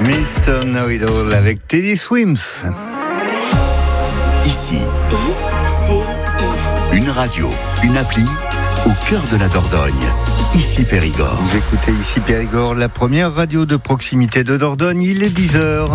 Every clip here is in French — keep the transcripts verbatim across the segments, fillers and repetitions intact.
mister Know-it-all avec Teddy Swims. Ici, I C I. une radio, une appli au cœur de la Dordogne. Ici Périgord. Vous écoutez Ici Périgord, la première radio de proximité de Dordogne. Il est dix heures.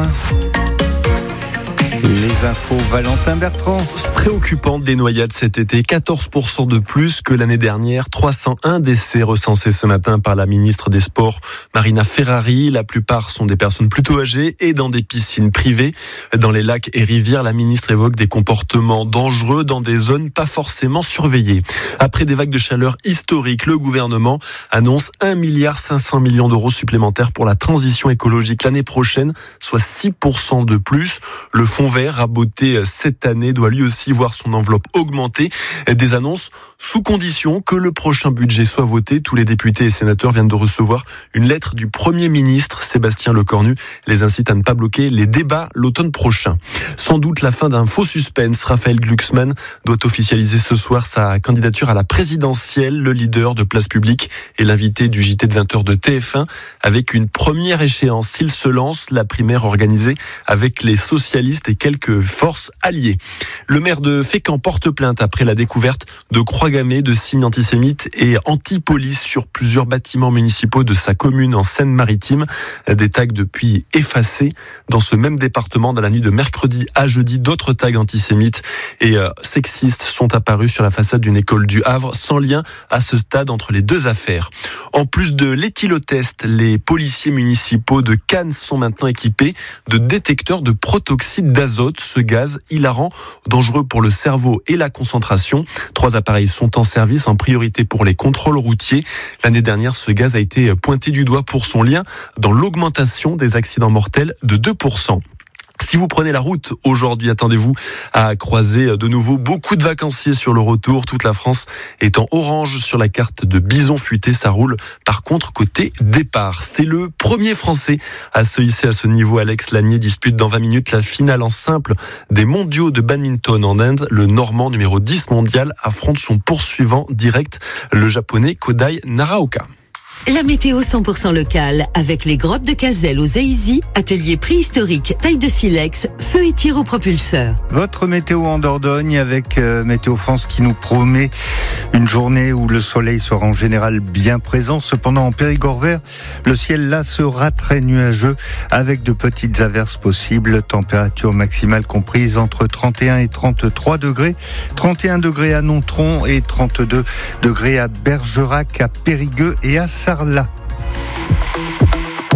Les infos, Valentin Bertrand. Préoccupante des noyades cet été, quatorze pour cent de plus que l'année dernière, trois cent un décès recensés ce matin par la ministre des Sports, Marina Ferrari. La plupart sont des personnes plutôt âgées et dans des piscines privées. Dans les lacs et rivières, la ministre évoque des comportements dangereux dans des zones pas forcément surveillées. Après des vagues de chaleur historiques, le gouvernement annonce un milliard cinq cents millions d'euros supplémentaires pour la transition écologique l'année prochaine, soit six pour cent de plus. Le fonds vert, raboté cette année, doit lui aussi voir son enveloppe augmenter. Des annonces sous condition que le prochain budget soit voté. Tous les députés et sénateurs viennent de recevoir une lettre du Premier ministre. Sébastien Lecornu les incite à ne pas bloquer les débats l'automne prochain. Sans doute la fin d'un faux suspense. Raphaël Glucksmann doit officialiser ce soir sa candidature à la présidentielle. Le leader de Place Publique est l'invité du J T de vingt heures de T F un avec une première échéance. S'il se lance, la primaire organisée avec les socialistes et quelques forces alliées. Le maire de Fécamp porte plainte après la découverte de croix gammées, de signes antisémites et anti-police sur plusieurs bâtiments municipaux de sa commune en Seine-Maritime. Des tags depuis effacés. Dans ce même département, dans la nuit de mercredi à jeudi, d'autres tags antisémites et euh, sexistes sont apparus sur la façade d'une école du Havre, sans lien à ce stade entre les deux affaires. En plus de l'éthylotest, les policiers municipaux de Cannes sont maintenant équipés de détecteurs de protoxyde d'azote, ce gaz hilarant, dangereux pour le cerveau et la concentration. Trois appareils sont en service, en priorité pour les contrôles routiers. L'année dernière, ce gaz a été pointé du doigt pour son lien dans l'augmentation des accidents mortels de deux pour cent. Si vous prenez la route aujourd'hui, attendez-vous à croiser de nouveau beaucoup de vacanciers sur le retour. Toute la France est en orange sur la carte de Bison Futé. Ça roule par contre côté départ. C'est le premier Français à se hisser à ce niveau. Alex Lanier dispute dans vingt minutes la finale en simple des mondiaux de badminton en Inde. Le Normand numéro dix mondial affronte son poursuivant direct, le Japonais Kodai Naraoka. La météo cent pour cent locale avec les grottes de Cazel aux Aïzy, atelier préhistorique, taille de silex, feu et tir au propulseur. Votre météo en Dordogne avec euh, Météo France qui nous promet une journée où le soleil sera en général bien présent. Cependant, en Périgord vert, le ciel là sera très nuageux avec de petites averses possibles. Température maximale comprise entre trente et un et trente-trois degrés. trente et un degrés à Nontron et trente-deux degrés à Bergerac, à Périgueux et à Sarlat.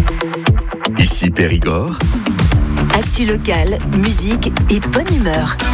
Ici Périgord. Actu locale, musique et bonne humeur.